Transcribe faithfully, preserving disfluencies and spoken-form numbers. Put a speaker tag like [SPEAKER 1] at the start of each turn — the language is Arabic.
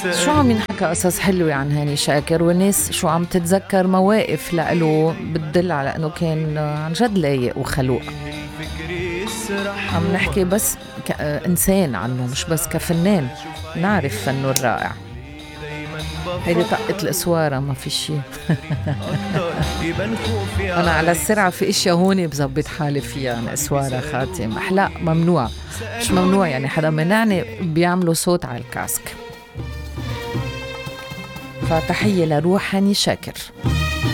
[SPEAKER 1] شو عم ينحكى قصص حلوة عن هاني شاكر، والناس شو عم تتذكر مواقف لإله بتدل على أنه كان عن جد لايق وخلوق. عم نحكي بس كإنسان عنه، مش بس كفنان نعرف فنه الرائع. هيدي طقة الأسوارة ما في شي. أنا على السرعة في إشياء هوني بزبط حالي فيها عن أسوارة خاتم أحلاق ممنوع، مش ممنوع يعني حدا منعني بيعملوا صوت على الكاسك. فتحية لروح هاني شاكر.